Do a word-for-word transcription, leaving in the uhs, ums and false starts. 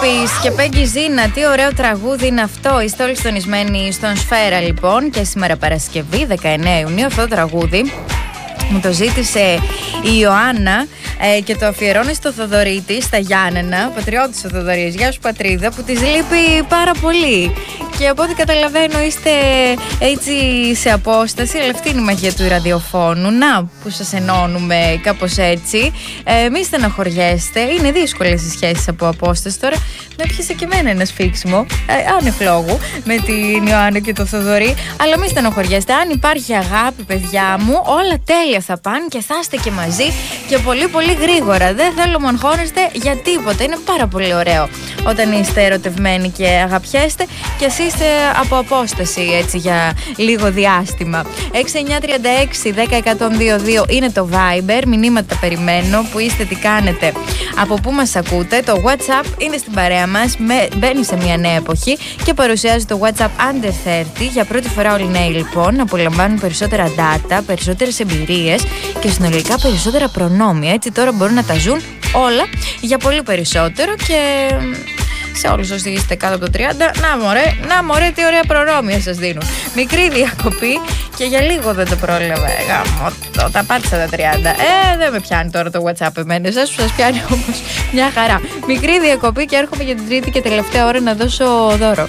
Memphis και Peggy Zina, τι ωραίο τραγούδι είναι αυτό. Είστε όλοι στονισμένοι στον Σφαίρα λοιπόν και σήμερα Παρασκευή δεκαεννέα Ιουνίου αυτό το τραγούδι. Μου το ζήτησε η Ιωάννα ε, και το αφιερώνει στο Θοδωρή της, στα Γιάννενα, πατριώτης ο Θοδωρής. Γεια σου πατρίδα, που της λείπει πάρα πολύ. Και από ό,τι καταλαβαίνω είστε έτσι σε απόσταση, αλλά αυτή είναι η μαγεία του ραδιοφώνου. Να, που σας ενώνουμε κάπως έτσι. Ε, μη στεναχωριέστε, είναι δύσκολες οι σχέσεις από απόσταση. Τώρα με έπιασε και εμένα ένα σφίξιμο, ε, άνευ λόγου, με την Ιωάννα και το Θοδωρή. Αλλά μη στεναχωριέστε, αν υπάρχει αγάπη, παιδιά μου, όλα τέλεια θα πάνε και θα είστε και μαζί και πολύ πολύ γρήγορα. Δεν θέλω να αγχώνεστε για τίποτα. Είναι πάρα πολύ ωραίο όταν είστε ερωτευμένοι και αγαπιέστε και εσείς είστε από απόσταση έτσι για λίγο διάστημα. έξι εννιά τρία έξι δέκα εκατόν δύο δύο είναι το Viber. Μηνύματα περιμένω, που είστε, τι κάνετε, από πού μας ακούτε. Το WhatsApp είναι στην παρέα μας, με, μπαίνει σε μια νέα εποχή και παρουσιάζει το WhatsApp Under τριάντα. Για πρώτη φορά όλοι οι νέοι λοιπόν απολαμβάνουν περισσότερα data, περισσότερες εμπειρίες και συνολικά περισσότερα προνόμια. Έτσι τώρα μπορούν να τα ζουν όλα για πολύ περισσότερο και σε όλους όσοι είστε κάτω από το τριάντα, να μωρέ, να μωρέ τι ωραία προνόμια σας δίνουν. Μικρή διακοπή και για λίγο δεν το πρόλαβα. Γάμο, το, τα πάτησα τα τριάντα. Ε, δεν με πιάνει τώρα το WhatsApp εμένα, εσάς που σας πιάνει όμως μια χαρά. Μικρή διακοπή και έρχομαι για την τρίτη και τελευταία ώρα να δώσω δώρο.